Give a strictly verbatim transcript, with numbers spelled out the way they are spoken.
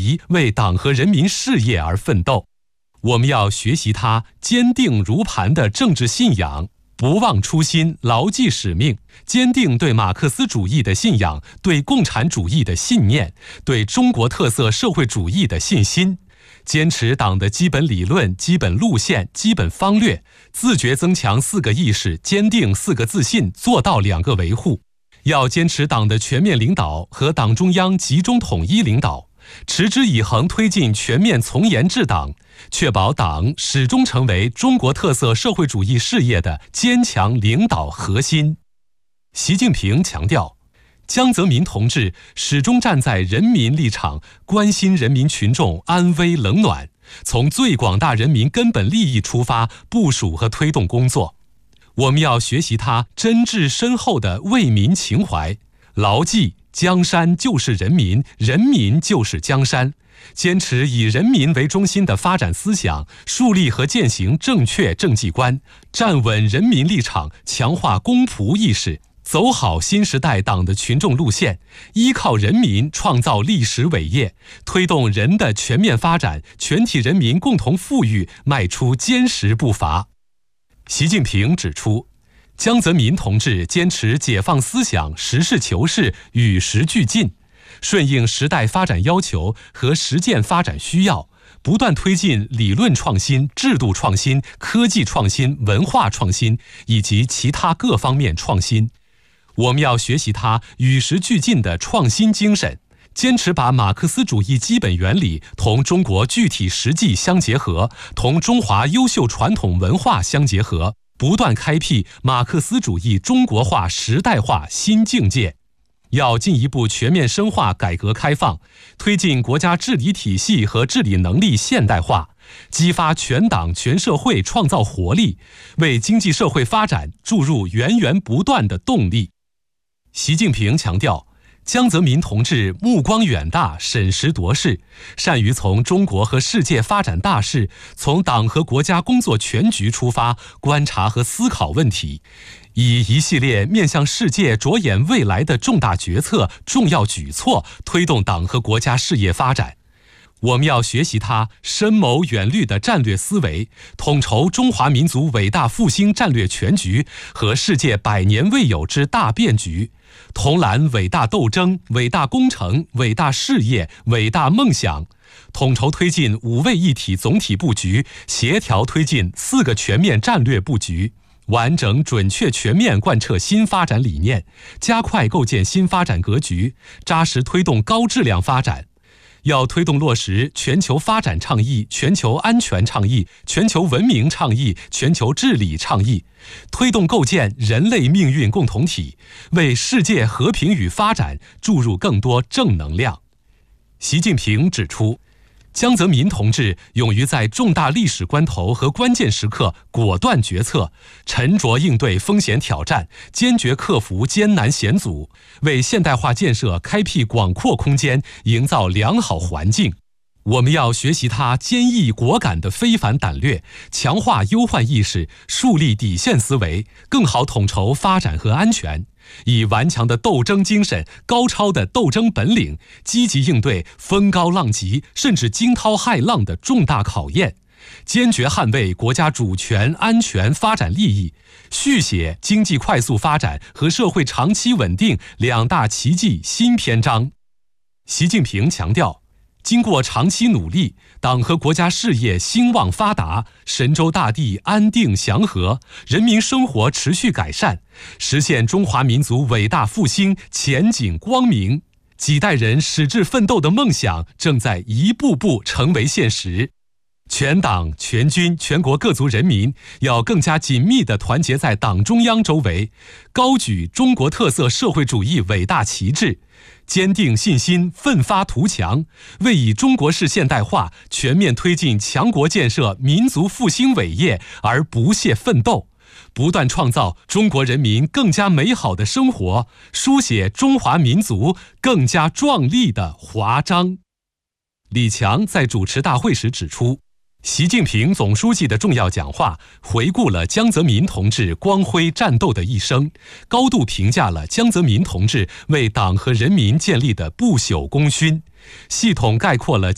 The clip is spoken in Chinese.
义为党和人民事业而奋斗。我们要学习他坚定如磐的政治信仰，不忘初心，牢记使命，坚定对马克思主义的信仰，对共产主义的信念，对中国特色社会主义的信心，坚持党的基本理论、基本路线、基本方略，自觉增强四个意识，坚定四个自信，做到两个维护。要坚持党的全面领导和党中央集中统一领导，持之以恒推进全面从严治党，确保党始终成为中国特色社会主义事业的坚强领导核心。习近平强调，江泽民同志始终站在人民立场，关心人民群众安危冷暖，从最广大人民根本利益出发部署和推动工作。我们要学习他真挚深厚的为民情怀，牢记江山就是人民，人民就是江山，坚持以人民为中心的发展思想，树立和践行正确政绩观，站稳人民立场，强化公仆意识，走好新时代党的群众路线，依靠人民创造历史伟业，推动人的全面发展，全体人民共同富裕迈出坚实步伐。习近平指出，江泽民同志坚持解放思想，实事求是，与时俱进，顺应时代发展要求和实践发展需要，不断推进理论创新、制度创新、科技创新、文化创新以及其他各方面创新。我们要学习他与时俱进的创新精神，坚持把马克思主义基本原理同中国具体实际相结合，同中华优秀传统文化相结合，不断开辟马克思主义中国化时代化新境界。要进一步全面深化改革开放，推进国家治理体系和治理能力现代化，激发全党全社会创造活力，为经济社会发展注入源源不断的动力。习近平强调，江泽民同志目光远大，审时度势，善于从中国和世界发展大势，从党和国家工作全局出发，观察和思考问题，以一系列面向世界、着眼未来的重大决策、重要举措，推动党和国家事业发展。我们要学习他深谋远虑的战略思维，统筹中华民族伟大复兴战略全局和世界百年未有之大变局，统揽伟大斗争、伟大工程、伟大事业、伟大梦想，统筹推进五位一体总体布局，协调推进四个全面战略布局，完整准确全面贯彻新发展理念，加快构建新发展格局，扎实推动高质量发展。要推动落实全球发展倡议、全球安全倡议、全球文明倡议、全球治理倡议，推动构建人类命运共同体，为世界和平与发展注入更多正能量。习近平指出，江泽民同志勇于在重大历史关头和关键时刻果断决策，沉着应对风险挑战，坚决克服艰难险阻，为现代化建设开辟广阔空间，营造良好环境。我们要学习他坚毅果敢的非凡胆略，强化忧患意识，树立底线思维，更好统筹发展和安全，以顽强的斗争精神、高超的斗争本领，积极应对风高浪急甚至惊涛骇浪的重大考验，坚决捍卫国家主权、安全、发展利益，续写经济快速发展和社会长期稳定两大奇迹新篇章。习近平强调，经过长期努力，党和国家事业兴旺发达，神州大地安定祥和，人民生活持续改善，实现中华民族伟大复兴前景光明，几代人矢志奋斗的梦想正在一步步成为现实。全党全军全国各族人民要更加紧密地团结在党中央周围，高举中国特色社会主义伟大旗帜，坚定信心，奋发图强，为以中国式现代化全面推进强国建设、民族复兴伟业而不懈奋斗，不断创造中国人民更加美好的生活，书写中华民族更加壮丽的华章。李强在主持大会时指出，习近平总书记的重要讲话回顾了江泽民同志光辉战斗的一生，高度评价了江泽民同志为党和人民建立的不朽功勋，系统概括了